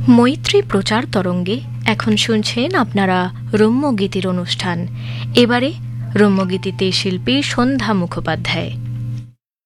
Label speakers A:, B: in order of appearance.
A: মৈত্রী প্রচার তরঙ্গে এখন শুনছেন আপনারা রম্যগীতির অনুষ্ঠান। এবারে রম্যগীতিতে শিল্পী সন্ধ্যা মুখোপাধ্যায়।